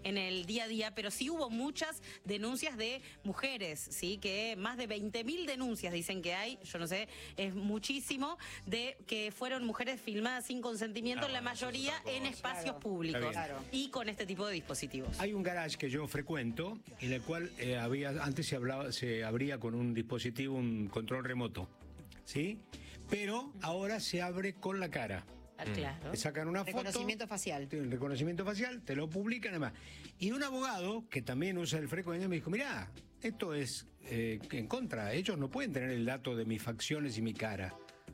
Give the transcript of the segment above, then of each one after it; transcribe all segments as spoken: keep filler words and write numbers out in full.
en el día a día, pero sí hubo muchas denuncias de mujeres, ¿sí? Que más de veinte mil denuncias dicen que hay, yo no sé, es muchísimo, de que fueron mujeres filmadas sin consentimiento, Ah, la bueno, mayoría en espacios Claro. públicos Claro. y con este tipo de dispositivos. Hay un garage que yo frecuento, en el cual eh, había antes se, hablaba, se abría con un dispositivo, un control remoto, ¿sí? Pero ahora se abre con la cara. Ah, claro. Te sacan una foto. Reconocimiento facial. El reconocimiento facial, te lo publican además. Y un abogado que también usa el frecuencia me dijo, mirá, esto es eh, en contra, ellos no pueden tener el dato de mis facciones y mi cara,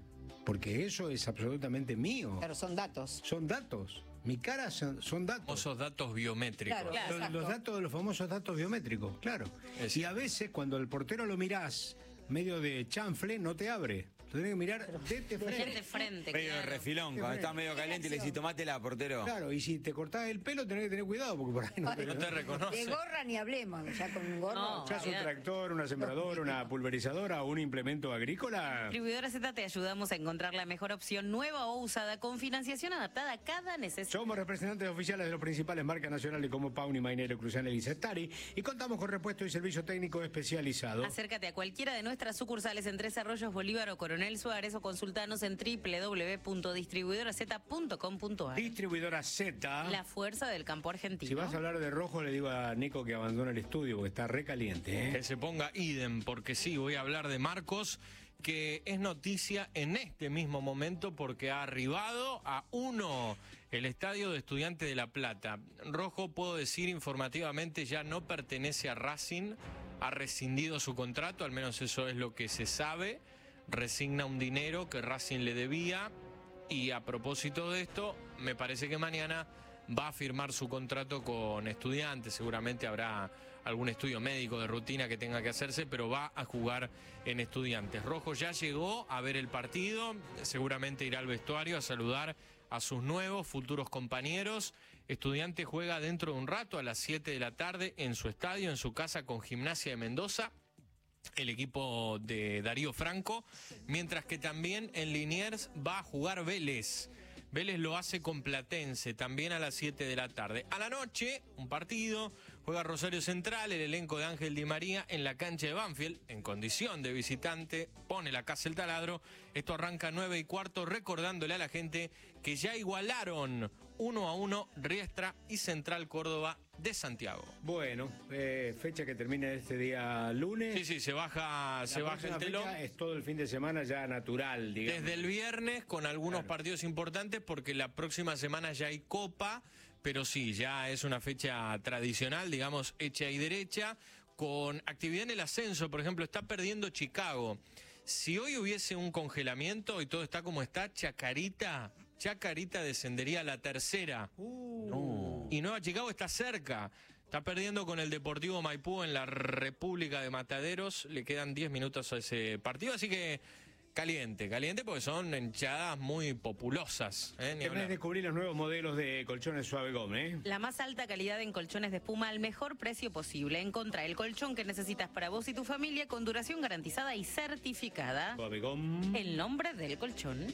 porque eso es absolutamente mío. Claro, son datos. Son datos. Mi cara son, son datos. Famosos datos biométricos. Claro. Claro, Los, los datos, los famosos datos biométricos, claro. Es- Y a veces cuando el portero lo mirás medio de chanfle, no te abre. Lo tenés que mirar de De frente. frente, Medio de claro. refilón, cuando está medio caliente y le decís, tomátela, portero. Claro, y si te cortás el pelo tenés que tener cuidado porque por ahí no te, No te De reconoce. gorra ni hablemos, ya con un gorro. No. ¿Ya es un Olvidate. tractor, una sembradora, una pulverizadora o un implemento agrícola? Distribuidora Z te ayudamos a encontrar la mejor opción nueva o usada con financiación adaptada a cada necesidad. Somos representantes oficiales de los principales marcas nacionales como Pauni, Mainero, Cruzana y Licestari y contamos con repuesto y servicio técnico especializado. Acércate a cualquiera de nuestras sucursales en Tres Arroyos, Bolívar o Coronel Suárez o consultanos en doble u doble u doble u punto distribuidora z punto com punto a r. Distribuidora Z. La fuerza del campo argentino. Si vas a hablar de rojo, le digo a Nico que abandone el estudio porque está recaliente. ¿eh? Que se ponga idem, porque sí, voy a hablar de Marcos, que es noticia en este mismo momento porque ha arribado a uno el estadio de Estudiantes de La Plata. Rojo, puedo decir informativamente, ya no pertenece a Racing, ha rescindido su contrato, al menos eso es lo que se sabe, resigna un dinero que Racing le debía y a propósito de esto, me parece que mañana va a firmar su contrato con Estudiantes, seguramente habrá algún estudio médico de rutina que tenga que hacerse, pero va a jugar en Estudiantes. Rojo ya llegó a ver el partido, seguramente irá al vestuario a saludar a sus nuevos futuros compañeros. Estudiantes juega dentro de un rato a las siete de la tarde en su estadio, en su casa con Gimnasia de Mendoza, el equipo de Darío Franco, mientras que también en Liniers va a jugar Vélez. Vélez lo hace con Platense, también a las siete de la tarde. A la noche, un partido, juega Rosario Central, el elenco de Ángel Di María en la cancha de Banfield, en condición de visitante, pone la casa el taladro. Esto arranca nueve y cuarto, recordándole a la gente que ya igualaron uno a uno Riestra y Central Córdoba de Santiago. Bueno, eh, fecha que termina este día lunes. Sí, sí, se baja, se La baja el próxima telón. fecha es todo el fin de semana ya natural, digamos. Desde el viernes con algunos Claro. partidos importantes porque la próxima semana ya hay Copa, pero sí, ya es una fecha tradicional, digamos, hecha y derecha, con actividad en el ascenso. Por ejemplo, está perdiendo Chicago. Si hoy hubiese un congelamiento y todo está como está, Chacarita, Chacarita descendería a la tercera. Uh. Y Nueva Chicago está cerca. Está perdiendo con el Deportivo Maipú en la República de Mataderos. Le quedan diez minutos a ese partido, así que caliente, caliente porque son hinchadas muy populosas. ¿eh? Ni Tenés que hablar. descubrir los nuevos modelos de colchones Suave Gómez. ¿eh? La más alta calidad en colchones de espuma al mejor precio posible. Encontrá el colchón que necesitas para vos y tu familia con duración garantizada y certificada. Suave Gómez. El nombre del colchón.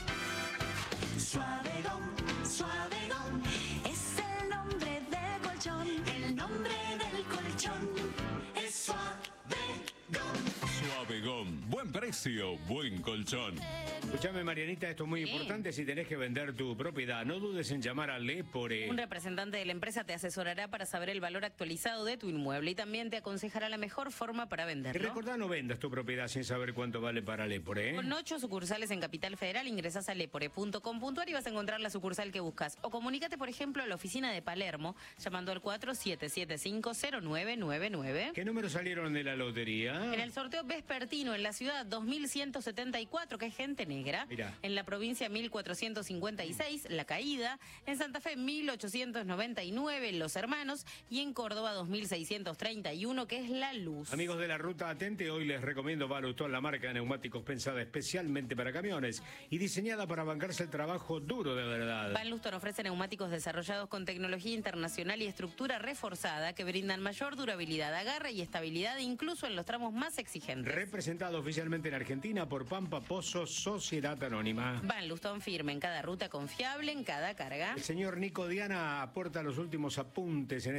Suavegon, Suavegon, es el nombre del colchón, el nombre del colchón es Suavegon. Suavegon, buen precio, buen colchón. Escuchame, Marianita, esto es muy Sí. importante. Si tenés que vender tu propiedad, no dudes en llamar a Lepore. Un representante de la empresa te asesorará para saber el valor actualizado de tu inmueble y también te aconsejará la mejor forma para Y venderlo. recordá, no vendas tu propiedad sin saber cuánto vale para Lepore. ¿eh? Con ocho sucursales en Capital Federal, ingresás a lepore punto com punto a r y vas a encontrar la sucursal que buscas. O comunícate, por ejemplo, a la oficina de Palermo, llamando al cuatro siete siete cinco cero nueve nueve nueve. ¿Qué números salieron de la lotería? En el sorteo vespertino en la ciudad dos mil ciento setenta y cuatro, que es gente negra. Mirá. En la provincia mil cuatrocientos cincuenta y seis, La Caída. En Santa Fe mil ochocientos noventa y nueve, Los Hermanos. Y en Córdoba dos mil seiscientos treinta y uno, que es La Luz. Amigos de la Ruta Atente, hoy les recomiendo Balustón, la marca de neumáticos pensada especialmente para camiones y diseñada para bancarse el trabajo duro de verdad. Van Luston ofrece neumáticos desarrollados con tecnología internacional y estructura reforzada que brindan mayor durabilidad, agarre y estabilidad incluso en los tramos más exigentes. Representado oficialmente en Argentina por Pampa Pozo Sociedad Anónima. Van Luston firme en cada ruta confiable, en cada carga. El señor Nico Diana aporta los últimos apuntes en